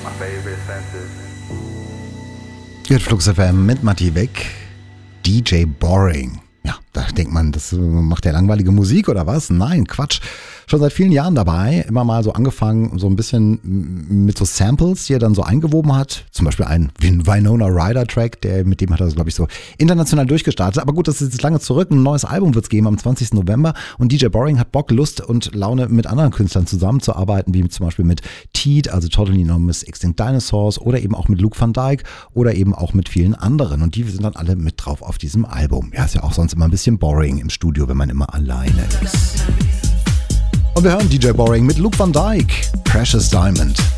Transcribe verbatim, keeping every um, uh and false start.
Hier Flux F M mit Matti Weg, D J Boring. Ja, da denkt man, das macht ja langweilige Musik oder was? Nein, Quatsch. Schon seit vielen Jahren dabei, immer mal so angefangen, so ein bisschen mit so Samples, die er dann so eingewoben hat. Zum Beispiel ein Winona Ryder Track, der, mit dem hat er, glaube ich, so international durchgestartet. Aber gut, das ist jetzt lange zurück. Ein neues Album wird es geben am zwanzigsten November. Und D J Boring hat Bock, Lust und Laune, mit anderen Künstlern zusammenzuarbeiten, wie zum Beispiel mit Teed, also Totally Enormous Extinct Dinosaurs, oder eben auch mit Luke Van Dijk oder eben auch mit vielen anderen. Und die sind dann alle mit drauf auf diesem Album. Ja, ist ja auch sonst immer ein bisschen boring im Studio, wenn man immer alleine ist. Und wir hören D J Boring mit Luke Van Dijk, Precious Diamond.